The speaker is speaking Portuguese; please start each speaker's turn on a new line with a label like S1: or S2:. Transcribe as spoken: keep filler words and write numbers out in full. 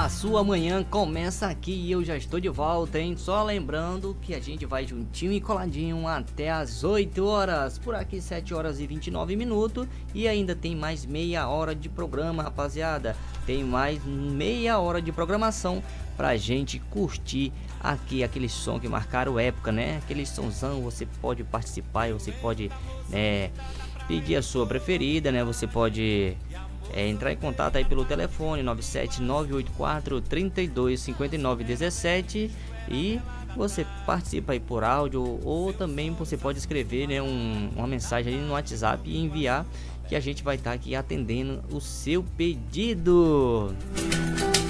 S1: A sua manhã começa aqui e eu já estou de volta, hein? Só lembrando que a gente vai juntinho e coladinho até as oito horas. Por aqui sete horas e vinte e nove minutos e ainda tem mais meia hora de programa, rapaziada. Tem mais meia hora de programação pra gente curtir aqui aquele som que marcaram época, né? Aquele sonzão, você pode participar e você pode é, pedir a sua preferida, né? Você pode... É, entrar em contato aí pelo telefone nove sete nove oito quatro, três dois cinco nove um sete e você participa aí por áudio ou também você pode escrever, né, um, uma mensagem aí no WhatsApp e enviar, que a gente vai estar aqui atendendo o seu pedido.